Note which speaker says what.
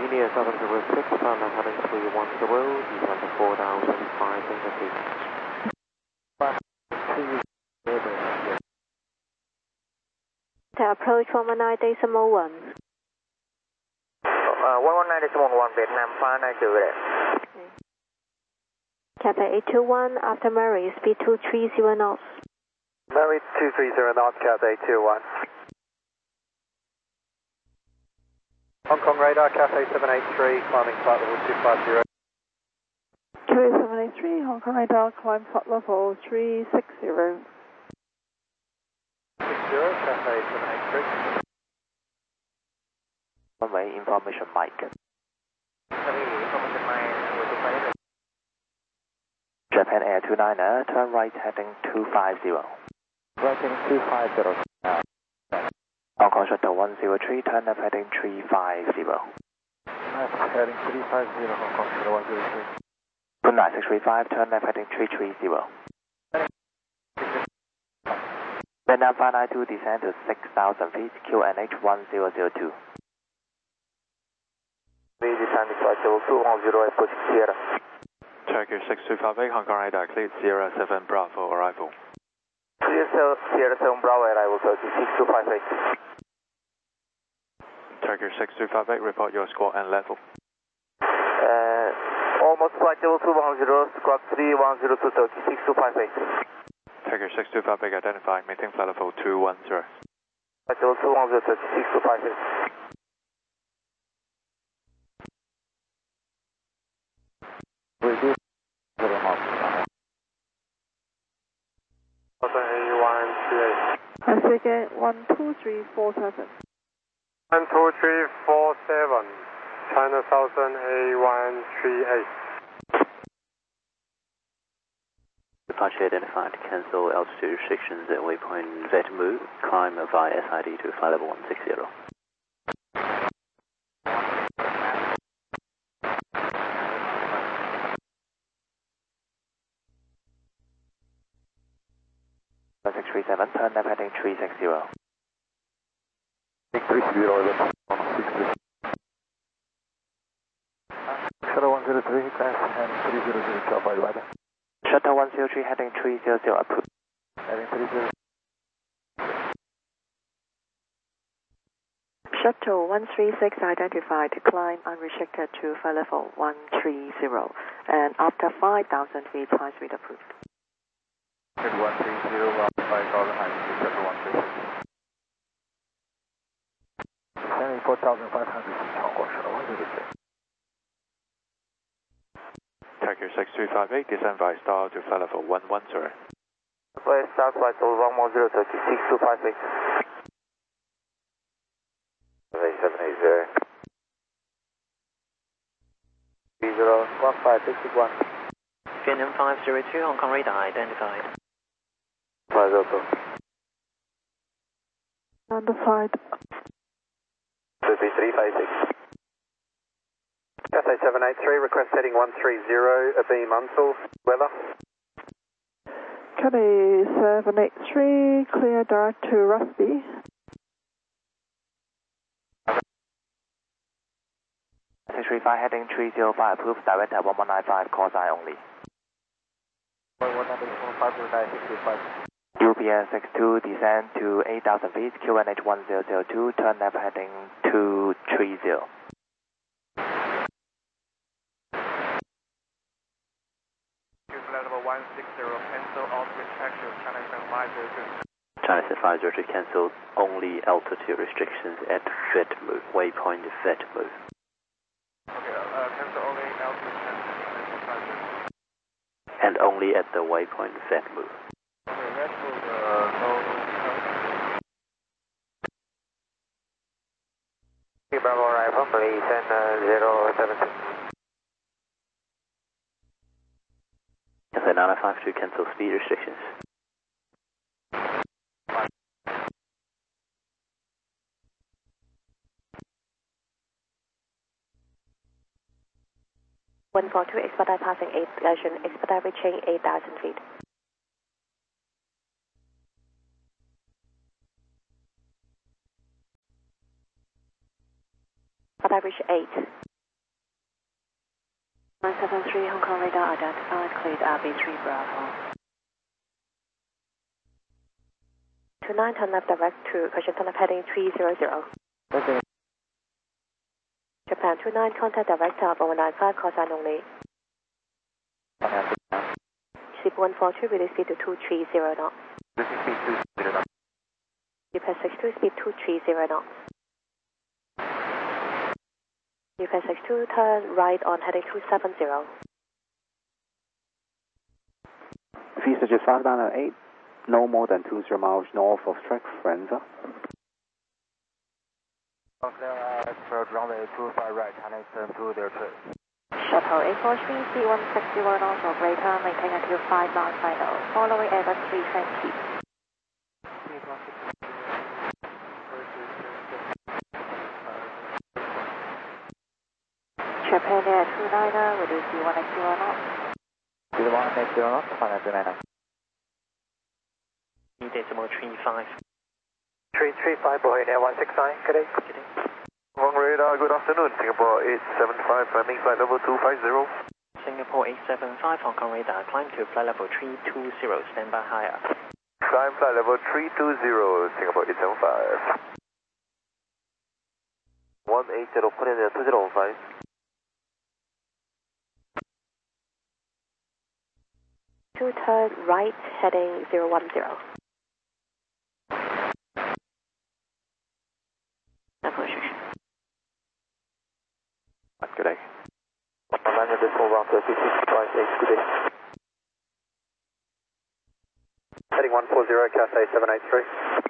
Speaker 1: India 706, turn left heading 310, descend to 4,500 feet.
Speaker 2: Approach 119.1.
Speaker 3: 119.1 Vietnam 592
Speaker 2: Cathay 821 after Murray, speed 230 knots.
Speaker 3: Murray 230 knots, Cathay 821. Hong Kong radar, Cathay 783, climbing flight level 250.
Speaker 4: Cathay 783, Hong Kong radar, climb flight level 360.
Speaker 3: 60, Cathay 783.
Speaker 1: Runway information mic.
Speaker 3: Information mic,
Speaker 1: Japan Air 29er, turn right heading 250.
Speaker 3: right heading 250.
Speaker 1: Hong Kong Shuttle 103, turn left heading 350.
Speaker 3: Left heading 350, Hong Kong Shuttle 103.
Speaker 1: Good night 635, turn left heading 330. Vietnam 592, descend to 6,000 feet, QNH 1002.
Speaker 3: Descend to flight level 210, approach Sierra.
Speaker 5: Turkish 6258, Hong Kong radar cleared, Sierra 7 Bravo arrival.
Speaker 3: Sierra 7 Bravo arrival, Turkish 6258.
Speaker 5: Turkish 6258, report your squawk and level.
Speaker 3: Almost flight level 210, squawk 3102, Turkish 6258.
Speaker 5: Turkish 6258 identified, meeting flight level 210.
Speaker 3: Flight level 210, Turkish 6258.
Speaker 1: Reduce 0 knots.
Speaker 4: I say again, 12347.
Speaker 6: 12347, China Southern A138.
Speaker 1: Departure identified, cancel altitude restrictions at waypoint Vetmu, climb via SID to flight level 160. Six 37, turn left heading 360.
Speaker 3: 630, Shuttle 103, crash heading 300, Alpha Rider.
Speaker 1: Shuttle 103 heading 300, approved.
Speaker 3: Heading 30.
Speaker 4: Shuttle 136 identified, climb unrestricted to flight level 130. And after 5,000 feet, high speed approved.
Speaker 3: 130, 5,000 high speed, Shuttle 136. Descending 4,500 feet, Hong Kong Shuttle 106.
Speaker 5: Turkish 6258, descend via star to flight level 110.
Speaker 3: West South flight level 110, Turkish 6258. 780. 30, 1561.
Speaker 1: Vietnam 502, Hong Kong radar identified.
Speaker 3: 502.
Speaker 4: Identified.
Speaker 3: 336. Cathay 783, request heading 130, abeam until, weather.
Speaker 4: Cathay 783, clear direct to Rusby.
Speaker 1: Six 35 heading 305, approved, direct at 1195, call sign only.
Speaker 3: 195,
Speaker 1: UPS 62, descend to 8,000 feet, QNH 1002, turn left heading 230.
Speaker 3: level 160, cancel all restrictions, China 502.
Speaker 1: China 502 cancel only altitude restrictions at Vetmu, waypoint Vetmu.
Speaker 3: Okay, cancel only altitude restrictions.
Speaker 1: And only at the waypoint Vetmu.
Speaker 3: Okay, Vetmu, no. Bravo arrival, Malaysian 072.
Speaker 1: Cathay 952 cancel speed restrictions.
Speaker 2: (142) expedite passing 8 Goshen, expedite reaching 8,000 feet. Expedite reach 8.
Speaker 4: 173 Hong Kong radar identified, cleared RB3 Bravo.
Speaker 2: 29, turn left direct to question turn left heading 300.
Speaker 3: Okay.
Speaker 2: Japan 29, contact direct of 195, call sign only. Ship 142, release speed to 230 knots. Japan 62, speed 230 knots. Japan 62, turn right on heading 270.
Speaker 1: VSG 598, no more than 20 miles north of track, Frenza.
Speaker 5: Approach runway 25 right, Chinese turn to their trip.
Speaker 2: Shuttle A43, C160 knots or greater, maintain until 5 miles final. Following Airbus 320. Japan Air 29er, release C180 knots.
Speaker 5: C180 knots, final 29er.
Speaker 3: Decimal 35. 335, Boeing Air 169, good day.
Speaker 7: Hong Kong radar, good afternoon. Singapore 875, climbing flight level 250.
Speaker 3: Singapore 875, Hong Kong radar, climb to flight level 320, stand by higher.
Speaker 7: Climb flight level 320, Singapore 875. 180, Korean 2015.
Speaker 2: To turn right, heading 010. Approach.
Speaker 5: Good day.
Speaker 7: Alignment decimal 136.58, good day.
Speaker 3: Heading 140, Cathay 783.